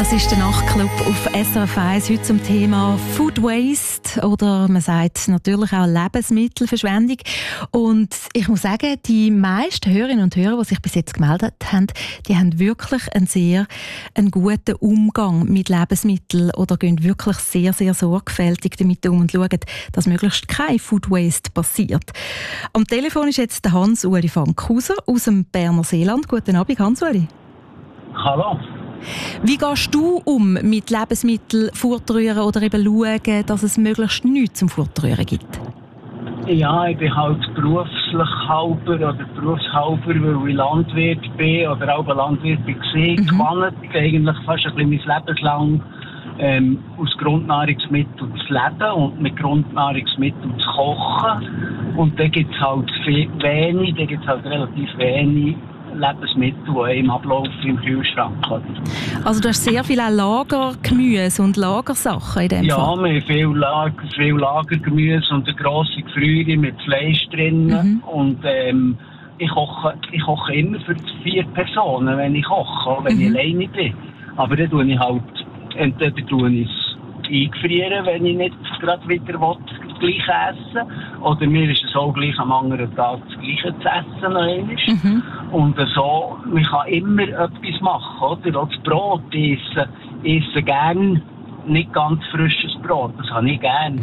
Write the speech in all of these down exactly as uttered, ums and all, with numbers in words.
Das ist der Nachtclub auf S R F eins, heute zum Thema Food Waste oder man sagt natürlich auch Lebensmittelverschwendung. Und ich muss sagen, die meisten Hörerinnen und Hörer, die sich bis jetzt gemeldet haben, die haben wirklich einen sehr einen guten Umgang mit Lebensmitteln oder gehen wirklich sehr, sehr sorgfältig damit um und schauen, dass möglichst kein Food Waste passiert. Am Telefon ist jetzt der Hans-Uli Fankhauser aus dem Berner Seeland. Guten Abend, Hans-Uli. Hallo. Wie gehst du um mit Lebensmitteln fortrühren oder eben schauen, dass es möglichst nichts zum Fortrühren gibt? Ja, ich bin halt beruflich halber oder berufshalber, weil ich Landwirt bin oder auch ein Landwirt bin, mhm. gewandt, eigentlich fast ein bisschen mein Leben lang ähm, aus Grundnahrungsmitteln zu leben und mit Grundnahrungsmitteln zu kochen. Und da gibt es halt viel, wenig, da gibt es halt relativ wenig Lebensmittel, die im Ablauf im Kühlschrank haben. Also du hast sehr viel auch Lagergemüse und Lagersachen in dem ja, Fall? Ja, wir haben viel, Lager, viel Lagergemüse und eine grosse Gefrierung mit Fleisch drin. Mhm. Und ähm, ich, koche, ich koche immer für vier Personen, wenn ich koche, auch wenn mhm. ich alleine bin. Aber dann tue ich halt, entweder tue ich es eingefrieren, wenn ich nicht gerade wieder will, gleich essen. Oder mir ist es auch gleich am anderen Tag das Gleiche zu essen. Noch mhm. Und so, man kann immer etwas machen, oder? Auch das Brot essen. Ich esse gerne nicht ganz frisches Brot, das habe ich gerne.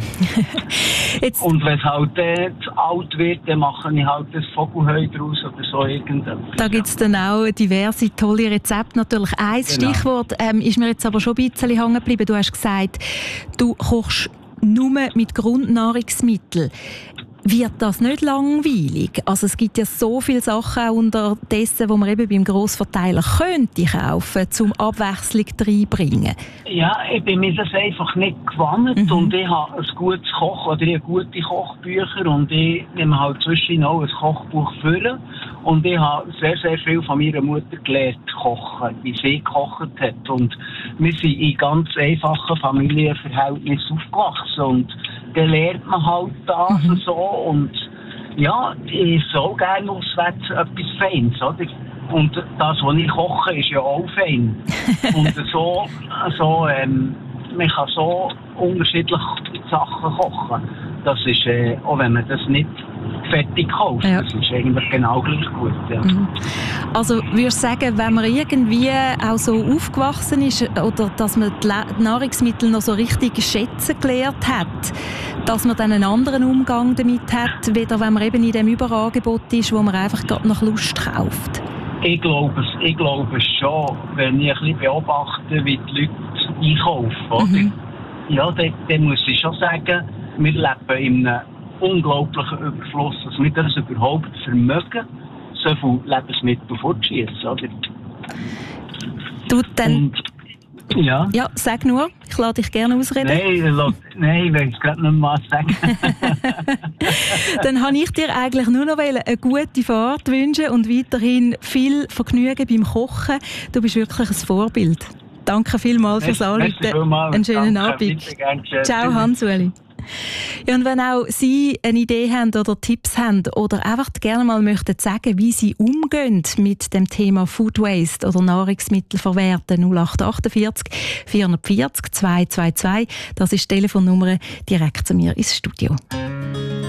Und wenn es halt äh, zu alt wird, dann mache ich halt das Vogelheu draus oder so irgendetwas. Da gibt es dann auch diverse tolle Rezepte. Natürlich ein genau. Stichwort ähm, ist mir jetzt aber schon ein bisschen hängen geblieben. Du hast gesagt, du kochst nur mit Grundnahrungsmitteln. Wird das nicht langweilig? Also es gibt ja so viele Sachen auch unterdessen, die man eben beim Grossverteiler könnte kaufen, zum Abwechslung reinbringen. Ja, ich bin mir das einfach nicht gewandt mhm. und ich habe ein gutes Koch oder ich habe gute Kochbücher und ich nehme halt zwischen auch ein Kochbuch führen und ich habe sehr, sehr viel von meiner Mutter gelernt kochen, wie sie gekocht hat und wir sind in ganz einfachen Familienverhältnissen aufgewachsen und dann lernt man halt das mhm. so und ja, ich esse auch gerne auswärts etwas Feines, oder? Und das, was ich koche, ist ja auch fein. Und so, so ähm, man kann so unterschiedliche Sachen kochen. Das ist, äh, auch wenn man das nicht fertig kauft, ja. Das ist eigentlich genau gleich gut. Ja. Mhm. Also würdest du sagen, wenn man irgendwie auch so aufgewachsen ist oder dass man die Nahrungsmittel noch so richtig schätzen gelernt hat, dass man dann einen anderen Umgang damit hat, weder wenn man eben in dem Überangebot ist, wo man einfach gerade nach Lust kauft? Ich glaube es, ich glaube es schon, wenn ich ein bisschen beobachte, wie die Leute einkaufen. Oder? Mhm. Ja, dann, dann muss ich schon sagen, wir leben in einem unglaublichen Überfluss, dass wir das überhaupt vermögen, so viele Lebensmittel fortschießen, oder? Du dann... Und, ja. ja, sag nur, ich lade dich gerne ausreden. Nein, nein ich will es gerade nicht mehr sagen. Dann habe ich dir eigentlich nur noch eine gute Fahrt wünschen und weiterhin viel Vergnügen beim Kochen. Du bist wirklich ein Vorbild. Danke vielmals fürs Anrufen. Einen schönen Danke, Abend. Ciao, Hans-Uli. Ja, und wenn auch Sie eine Idee haben oder Tipps haben oder einfach gerne mal möchten sagen, wie Sie umgehen mit dem Thema Food Waste oder Nahrungsmittelverwerten, null acht achtundvierzig vierhundertvierzig zweihundertzweiundzwanzig, das ist die Telefonnummer direkt zu mir ins Studio.